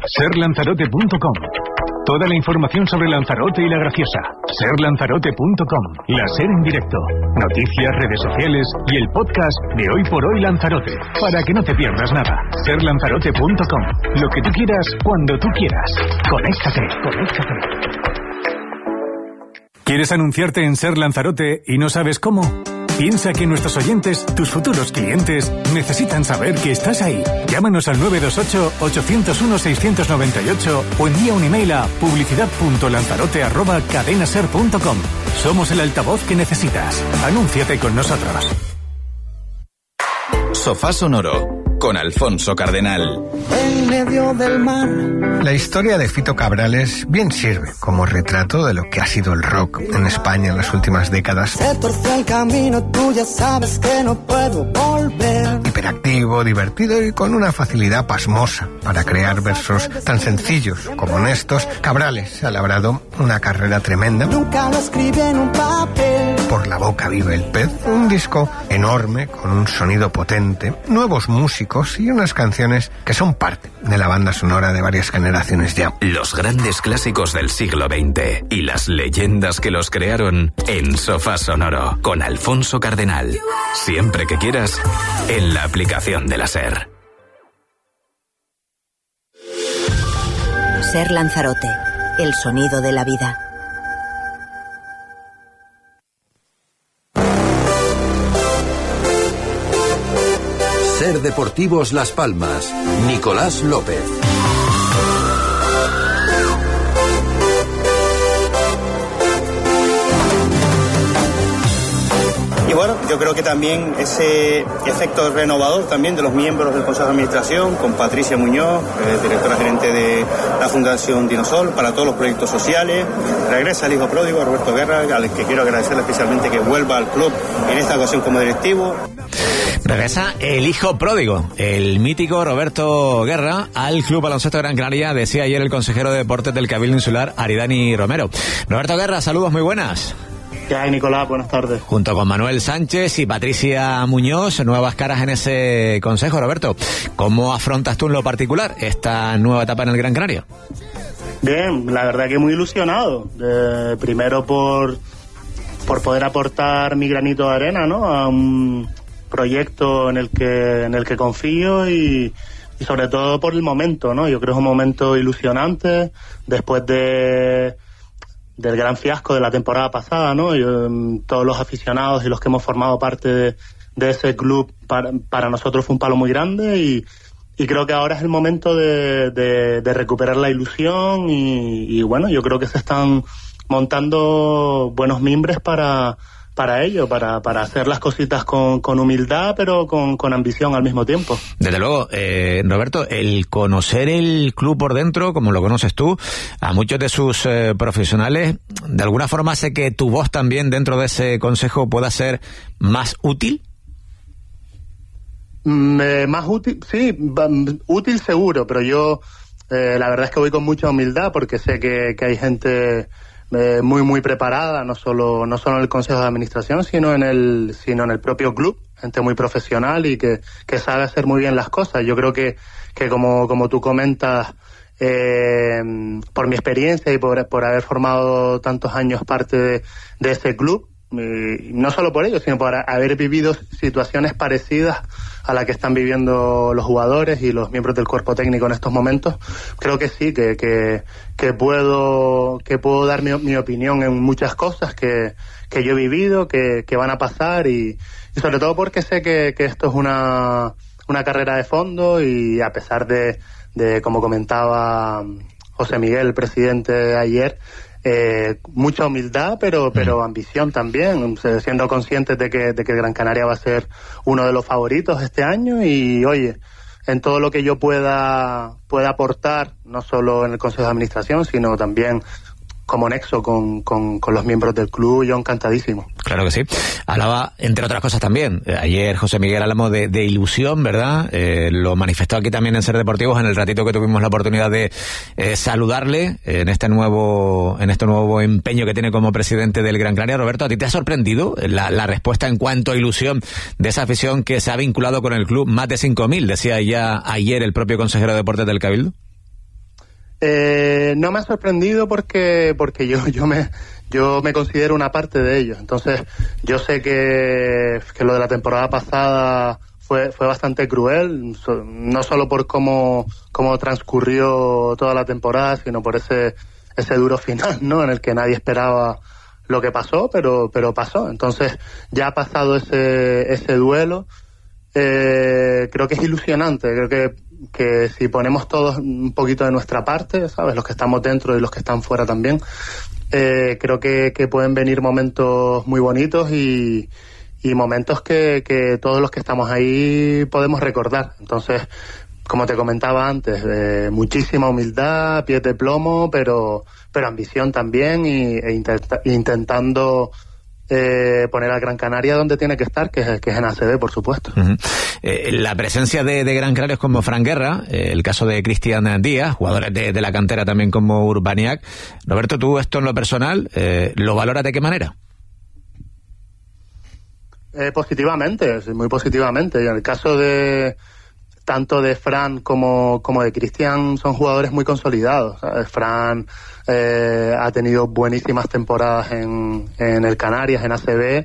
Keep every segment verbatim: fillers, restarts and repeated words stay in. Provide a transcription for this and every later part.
ser lanzarote punto com. Toda la información sobre Lanzarote y La Graciosa. ser lanzarote punto com. La SER en directo. Noticias, redes sociales y el podcast de Hoy por Hoy Lanzarote. Para que no te pierdas nada. ser lanzarote punto com. Lo que tú quieras, cuando tú quieras. Conéctate, conéctate. ¿Quieres anunciarte en Ser Lanzarote y no sabes cómo? Piensa que nuestros oyentes, tus futuros clientes, necesitan saber que estás ahí. Llámanos al nueve dos ocho, ocho cero uno, seis nueve ocho o envía un email a publicidad punto lanzarote arroba cadenaser punto com. Somos el altavoz que necesitas. Anúnciate con nosotros. Sofá Sonoro con Alfonso Cardenal. En medio del mar. La historia de Fito Cabrales bien sirve como retrato de lo que ha sido el rock en España en las últimas décadas. Se torció el camino, tú ya sabes que no puedo volver. Hiperactivo, divertido y con una facilidad pasmosa para crear versos tan sencillos como honestos, Cabrales ha labrado una carrera tremenda. Nunca lo escribí en un papel. Por la boca vive el pez, un disco enorme con un sonido potente, nuevos músicos y unas canciones que son parte de la banda sonora de varias generaciones ya. Los grandes clásicos del siglo veinte y las leyendas que los crearon en Sofá Sonoro con Alfonso Cardenal. Siempre que quieras, en la aplicación de la SER. SER Lanzarote, el sonido de la vida. SER Deportivos Las Palmas, Nicolás López. Y bueno, yo creo que también ese efecto renovador también de los miembros del Consejo de Administración, con Patricia Muñoz, eh, directora gerente de la Fundación Dinosol, para todos los proyectos sociales. Regresa el hijo pródigo, Roberto Guerra, al que quiero agradecerle especialmente que vuelva al club en esta ocasión como directivo. Regresa el hijo pródigo, el mítico Roberto Guerra, al Club Baloncesto Gran Canaria, decía ayer el consejero de Deportes del Cabildo Insular, Aridani Romero. Roberto Guerra, saludos, muy buenas. ¿Qué hay, Nicolás? Buenas tardes. Junto con Manuel Sánchez y Patricia Muñoz, nuevas caras en ese consejo. Roberto, ¿cómo afrontas tú en lo particular esta nueva etapa en el Gran Canaria? Bien, la verdad que muy ilusionado. Eh, primero por, por poder aportar mi granito de arena, ¿no?, a un proyecto en el que en el que confío y, y sobre todo por el momento, ¿no? Yo creo que es un momento ilusionante después de del gran fiasco de la temporada pasada, ¿no? Yo, todos los aficionados y los que hemos formado parte de, de ese club, para, para nosotros fue un palo muy grande y, y creo que ahora es el momento de, de, de recuperar la ilusión y, y bueno, yo creo que se están montando buenos mimbres para para ello, para, para hacer las cositas con, con humildad, pero con, con ambición al mismo tiempo. Desde luego, eh, Roberto, el conocer el club por dentro, como lo conoces tú, a muchos de sus eh, profesionales, de alguna forma hace que tu voz también dentro de ese consejo pueda ser más útil. Mm, eh, más útil, sí, útil seguro, pero yo eh, la verdad es que voy con mucha humildad porque sé que, que hay gente Eh, muy muy preparada, no solo no solo en el Consejo de Administración, sino en el sino en el propio club, gente muy profesional y que, que sabe hacer muy bien las cosas. Yo creo que, que como, como tú comentas, eh, por mi experiencia y por, por haber formado tantos años parte de, de ese club, eh, no solo por ello, sino por haber vivido situaciones parecidas a la que están viviendo los jugadores y los miembros del cuerpo técnico en estos momentos, creo que sí, que, que, que puedo que puedo dar mi, mi opinión en muchas cosas que, que yo he vivido, que, que van a pasar y, y sobre todo porque sé que, que esto es una, una carrera de fondo y a pesar de, de como comentaba José Miguel, el presidente, ayer, Eh, mucha humildad, pero pero ambición también, siendo conscientes de que, de que Gran Canaria va a ser uno de los favoritos este año y, oye, en todo lo que yo pueda pueda aportar, no solo en el Consejo de Administración, sino también como nexo con, con, con los miembros del club, yo encantadísimo. Claro que sí. Hablaba, entre otras cosas también, ayer José Miguel hablamos de, de ilusión, ¿verdad? Eh, lo manifestó aquí también en Ser Deportivos en el ratito que tuvimos la oportunidad de eh, saludarle en este nuevo en este nuevo empeño que tiene como presidente del Gran Canaria. Roberto, ¿a ti te ha sorprendido la, la respuesta en cuanto a ilusión de esa afición que se ha vinculado con el club? Más de cinco mil, decía ya ayer el propio consejero de Deportes del Cabildo. Eh, no me ha sorprendido porque porque yo yo me yo me considero una parte de ellos. Entonces yo sé que, que lo de la temporada pasada fue fue bastante cruel, no solo por cómo cómo transcurrió toda la temporada, sino por ese ese duro final, ¿no? En el que nadie esperaba lo que pasó, pero pero pasó. Entonces ya ha pasado ese ese duelo. Eh, creo que es ilusionante. Creo que que si ponemos todos un poquito de nuestra parte, ¿sabes? Los que estamos dentro y los que están fuera también, eh, creo que, que pueden venir momentos muy bonitos y, y momentos que, que todos los que estamos ahí podemos recordar. Entonces, como te comentaba antes, eh, muchísima humildad, pies de plomo, pero pero ambición también y, e intenta, intentando Eh, poner a Gran Canaria donde tiene que estar, que es, que es en A C B, por supuesto. Uh-huh. Eh, la presencia de, de Gran Canarios como Fran Guerra, eh, el caso de Cristian Díaz, jugadores de, de la cantera también como Urbaniak. Roberto, tú esto en lo personal, eh, ¿lo valoras de qué manera? Eh, positivamente, muy positivamente. Y en el caso de tanto de Fran como, como de Cristian, son jugadores muy consolidados, ¿sabes? Fran eh, ha tenido buenísimas temporadas en, en el Canarias, en A C B,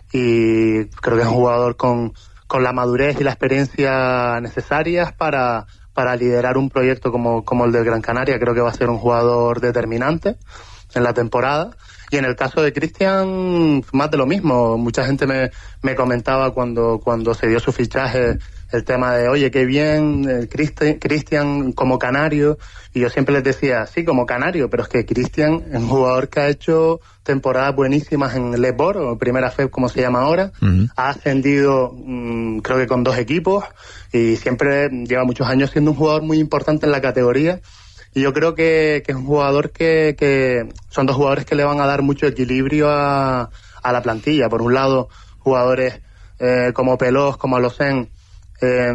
y creo que es un jugador con, con la madurez y la experiencia necesarias para, para liderar un proyecto como, como el del Gran Canaria. Creo que va a ser un jugador determinante en la temporada. Y en el caso de Cristian, más de lo mismo. Mucha gente me, me comentaba cuando, cuando se dio su fichaje el tema de, oye, qué bien, Cristian como canario, y yo siempre les decía, sí, como canario, pero es que Cristian es un jugador que ha hecho temporadas buenísimas en Le Bor, o Primera F E B como se llama ahora, uh-huh. Ha ascendido mmm, creo que con dos equipos, y siempre lleva muchos años siendo un jugador muy importante en la categoría, y yo creo que, que es un jugador que, que son dos jugadores que le van a dar mucho equilibrio a, a la plantilla. Por un lado, jugadores eh, como Pelós, como Alocén, Eh,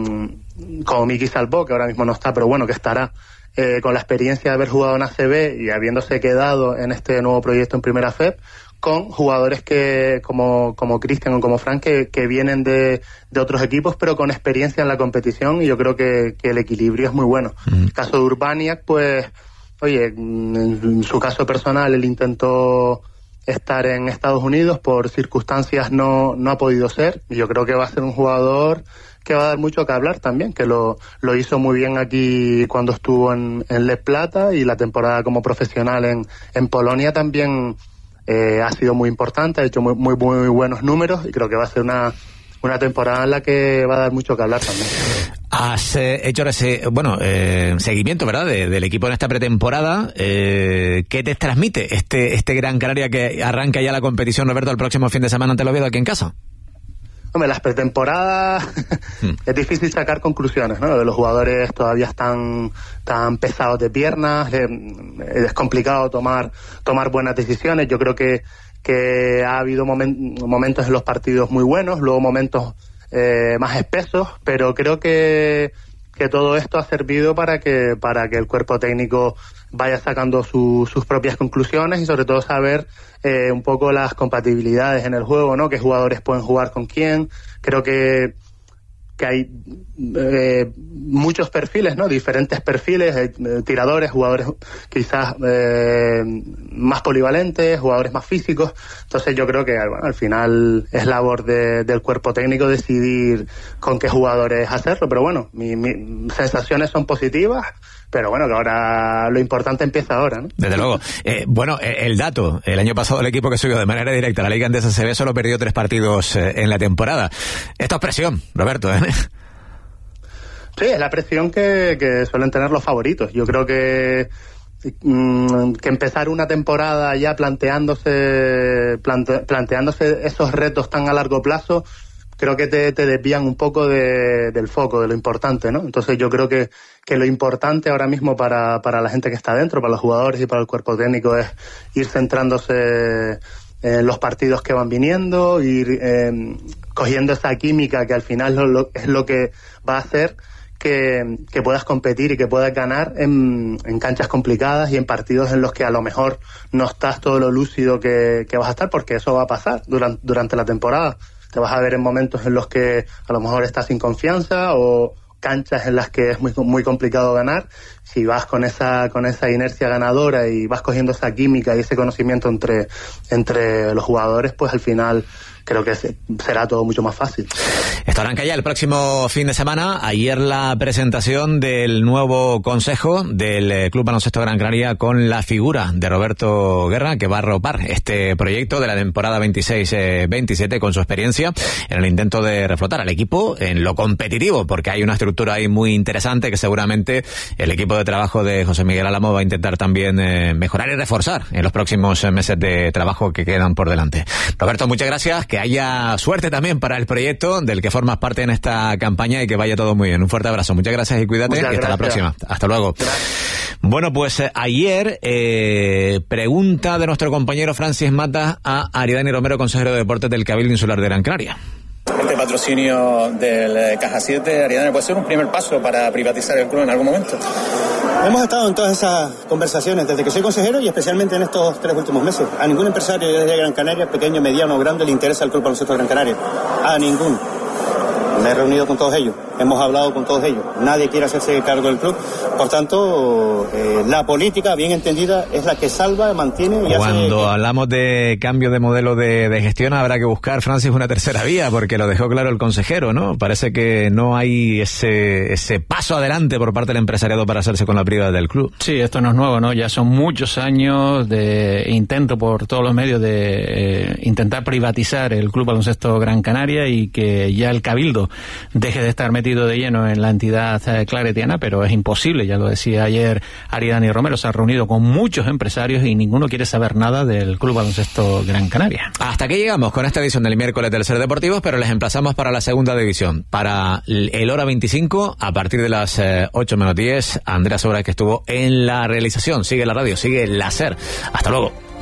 como Miki Salvó, que ahora mismo no está, pero bueno, que estará, eh, con la experiencia de haber jugado en A C B y habiéndose quedado en este nuevo proyecto en Primera F E B, con jugadores que como como Cristian o como Frank que, que vienen de, de otros equipos pero con experiencia en la competición, y yo creo que, que el equilibrio es muy bueno. Mm. El caso de Urbaniak, pues oye, en su caso personal él intentó estar en Estados Unidos, por circunstancias no, no ha podido ser, y yo creo que va a ser un jugador que va a dar mucho que hablar también, que lo, lo hizo muy bien aquí cuando estuvo en, en Les Plata, y la temporada como profesional en, en Polonia también eh, ha sido muy importante, ha hecho muy, muy, muy buenos números, y creo que va a ser una, una temporada en la que va a dar mucho que hablar también. Has eh, hecho ese, bueno, eh, seguimiento, ¿verdad?, de, del equipo en esta pretemporada. Eh, ¿Qué te transmite este este Gran Canaria que arranca ya la competición, Roberto, el próximo fin de semana ante el Oviedo aquí en casa? Hombre, las pretemporadas hmm. es difícil sacar conclusiones, ¿no? Los jugadores todavía están tan pesados de piernas, eh, es complicado tomar tomar buenas decisiones. Yo creo que que ha habido momen- momentos en los partidos muy buenos, luego momentos eh, más espesos, pero creo que que todo esto ha servido para que para que el cuerpo técnico vaya sacando su, sus propias conclusiones, y sobre todo saber eh, un poco las compatibilidades en el juego, ¿no? Qué jugadores pueden jugar con quién. Creo que que hay eh, muchos perfiles, ¿no? Diferentes perfiles, eh, tiradores, jugadores quizás eh, más polivalentes, jugadores más físicos. Entonces yo creo que bueno, al final es labor de, del cuerpo técnico decidir con qué jugadores hacerlo, pero bueno, mis mi, sensaciones son positivas. Pero bueno, que ahora lo importante empieza ahora, ¿no? Desde luego. Eh, bueno, eh, el dato. El año pasado el equipo que subió de manera directa a la Liga Endesa A C B solo perdió tres partidos eh, en la temporada. Esto es presión, Roberto, ¿eh? Sí, es la presión que, que suelen tener los favoritos. Yo creo que mmm, que empezar una temporada ya planteándose plante, planteándose esos retos tan a largo plazo, creo que te, te desvían un poco de, del foco, de lo importante, ¿no? Entonces yo creo que, que lo importante ahora mismo para, para la gente que está dentro, para los jugadores y para el cuerpo técnico, es ir centrándose en los partidos que van viniendo, ir eh, cogiendo esa química que al final lo, lo, es lo que va a hacer que, que puedas competir y que puedas ganar en, en canchas complicadas y en partidos en los que a lo mejor no estás todo lo lúcido que, que vas a estar, porque eso va a pasar durante, durante la temporada. Te vas a ver en momentos en los que a lo mejor estás sin confianza o canchas en las que es muy, muy complicado ganar. Si vas con esa con esa inercia ganadora y vas cogiendo esa química y ese conocimiento entre, entre los jugadores, pues al final creo que será todo mucho más fácil. Esto arranca ya el próximo fin de semana. Ayer la presentación del nuevo consejo del Club Baloncesto Gran Canaria con la figura de Roberto Guerra, que va a arropar este proyecto de la temporada veintiséis veintisiete con su experiencia en el intento de reflotar al equipo en lo competitivo, porque hay una estructura ahí muy interesante que seguramente el equipo de trabajo de José Miguel Álamo va a intentar también eh, mejorar y reforzar en los próximos meses de trabajo que quedan por delante. Roberto, muchas gracias. Que haya suerte también para el proyecto del que formas parte en esta campaña y que vaya todo muy bien. Un fuerte abrazo. Muchas gracias y cuídate. Muchas y hasta gracias. la próxima. Hasta luego. Gracias. Bueno, pues eh, ayer eh, pregunta de nuestro compañero Francis Matas a Aridane Romero, consejero de Deportes del Cabildo Insular de Gran Canaria. Este patrocinio del Caja siete, Aridane, puede ser un primer paso para privatizar el club en algún momento. Hemos estado en todas esas conversaciones desde que soy consejero y especialmente en estos tres últimos meses. A ningún empresario de Gran Canaria, pequeño, mediano o grande, le interesa el Club Baloncesto Gran Canaria. A ninguno. Me he reunido con todos ellos, hemos hablado con todos ellos. Nadie quiere hacerse cargo del club. Por tanto, eh, la política, bien entendida, es la que salva, mantiene y Cuando hace... hablamos de cambio de modelo de, de gestión, habrá que buscar, Francis, una tercera vía, porque lo dejó claro el consejero, ¿no? Parece que no hay ese, ese paso adelante por parte del empresariado para hacerse con la privada del club. Sí, esto no es nuevo, ¿no? Ya son muchos años de intento por todos los medios de eh, intentar privatizar el Club Baloncesto Gran Canaria y que ya el Cabildo deje de estar metido de lleno en la entidad eh, claretiana, pero es imposible, ya lo decía ayer Aridane Romero, se ha reunido con muchos empresarios y ninguno quiere saber nada del Club Baloncesto Gran Canaria. Hasta aquí llegamos con esta edición del miércoles del Ser Deportivos, pero les emplazamos para la segunda división, para el Hora veinticinco, a partir de las eh, ocho menos diez, Andrea Sobra, que estuvo en la realización. Sigue la radio, sigue la Ser. Hasta luego.